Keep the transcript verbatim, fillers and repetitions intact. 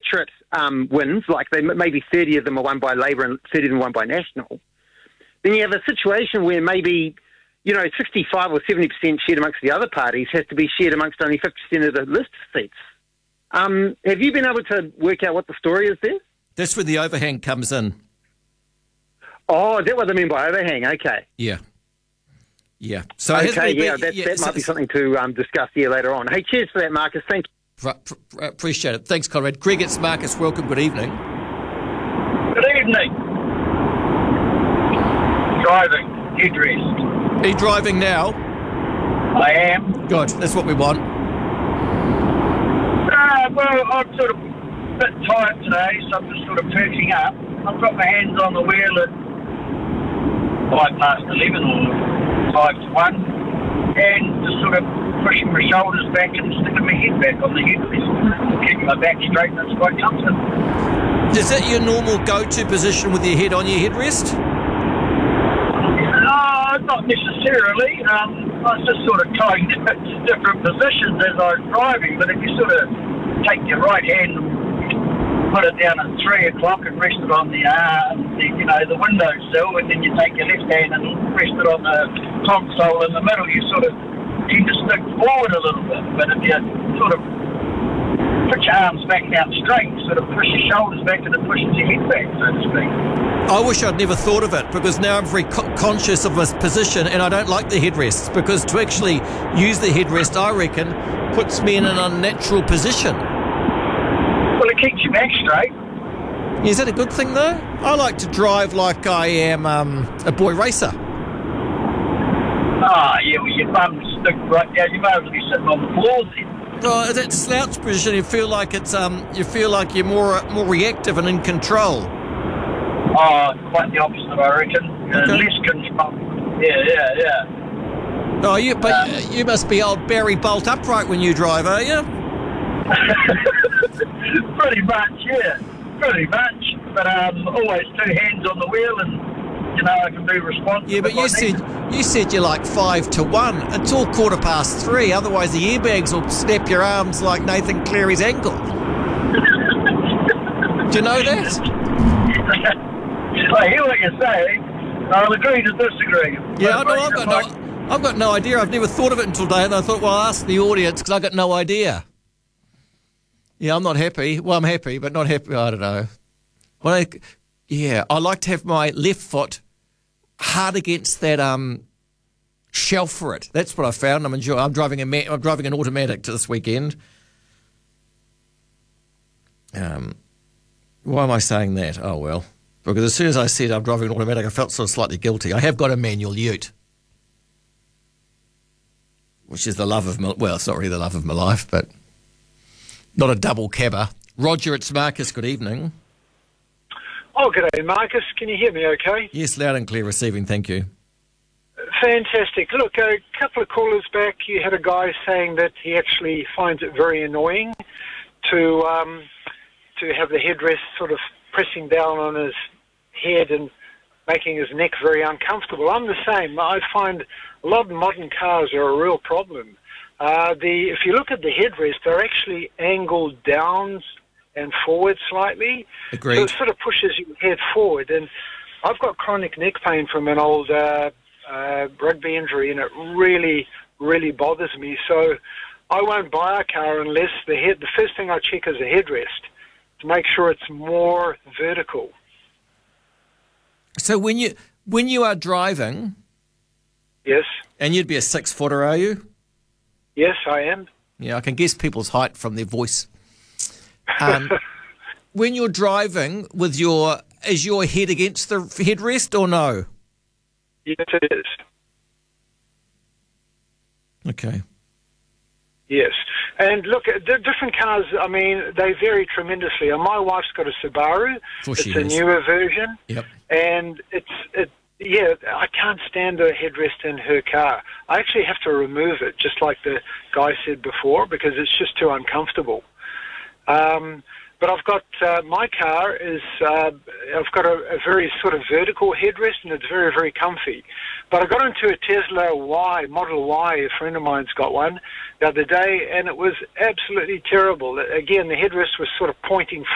electorate um, wins, like they, maybe thirty of them are won by Labour and thirty of them are won by National, then you have a situation where maybe, you know, sixty-five or seventy percent shared amongst the other parties has to be shared amongst only fifty percent of the list seats. Um, have you been able to work out what the story is there? That's where the overhang comes in. Oh, is that what they mean by overhang? Okay. Yeah. Yeah. So okay, yeah, been, that, yeah, that so, might be something to um, discuss here later on. Hey, cheers for that, Marcus. Thank you. Appreciate it. Thanks, Conrad. Greg, it's Marcus. Welcome. Good evening. Good evening. Driving. Headrest. Are you driving now? I am. Good. That's what we want. Uh, well, I'm sort of a bit tired today, so I'm just sort of perking up. I've got my hands on the wheel at five past eleven or five to one, and just sort of pushing my shoulders back and sticking my head back on the headrest, keeping my back straight, and it's quite comfortable. Is that your normal go-to position with your head on your headrest? No, not necessarily. Um, I was just sort of trying different positions as I was driving, but if you sort of take your right hand and put it down at three o'clock and rest it on the, uh, the you know, the windowsill, and then you take your left hand and rest it on the console in the middle, you sort of tend to stick forward a little bit. But if you sort of put your arms back down straight, sort of push your shoulders back and it pushes your head back, so to speak. I wish I'd never thought of it, because now I'm very co- conscious of my position, and I don't like the headrests, because to actually use the headrest, I reckon, puts me in an unnatural position. Well, it keeps your back straight. Is that a good thing, though? I like to drive like I am um, a boy racer. Ah, oh, yeah, well, your bum stick right down. You may as well be sitting on the floor then. Oh, that slouch position, you feel like it's um, you feel like you're more more reactive and in control. Oh, quite the opposite, I reckon. Uh, Okay. Less control. Yeah, yeah, yeah. Oh, you but Um, you must be old Barry Bolt upright when you drive, are you? Pretty much, yeah. Pretty much. But um, always two hands on the wheel, and you know I can be responsive. Yeah, but if you I said need to. you said you're like five to one. It's all quarter past three. Otherwise, the airbags will snap your arms like Nathan Cleary's ankle. Do you know that? I hear what you're saying. I'll agree to disagree. Yeah, I But, know. I've you got know, no, I've got no idea. I've never thought of it until today, and I thought, well, I'll ask the audience because I got no idea. Yeah, I'm not happy. Well, I'm happy, but not happy. I don't know. Well, I, yeah, I like to have my left foot hard against that um shelf for it. That's what I found. I'm enjoying. I'm driving a ma- I'm driving an automatic to this weekend. Um, why am I saying that? Oh well, because as soon as I said I'm driving an automatic, I felt sort of slightly guilty. I have got a manual ute, which is the love of my, well, it's not really the love of my life, but not a double cabber. Roger, it's Marcus. Good evening. Oh, good day, Marcus. Can you hear me okay? Yes, loud and clear receiving, thank you. Fantastic. Look, a couple of callers back, you had a guy saying that he actually finds it very annoying to um, to have the headrest sort of pressing down on his head and making his neck very uncomfortable. I'm the same. I find a lot of modern cars are a real problem. Uh, the if you look at the headrest, they're actually angled down and forward slightly. Agreed. So it sort of pushes your head forward. And I've got chronic neck pain from an old uh, uh, rugby injury, and it really, really bothers me. So I won't buy a car unless the head. The first thing I check is the headrest to make sure it's more vertical. So when you when you are driving, Yes, and you'd be a six footer, are you? yes, I am. Yeah, I can guess people's height from their voice. Um, when you're driving with your, is your head against the headrest or no? Yes, it is. Okay. Yes. And look, the different cars, I mean, they vary tremendously. And my wife's got a Subaru. course It's she a has. newer version. Yep. And it's, it, yeah, I can't stand a headrest in her car. I actually have to remove it, just like the guy said before, because it's just too uncomfortable. Um, but I've got, uh, my car is, uh, I've got a, a very sort of vertical headrest, and it's very, very comfy. But I got into a Tesla Y, Model Y, a friend of mine's got one, the other day, and it was absolutely terrible. Again, the headrest was sort of pointing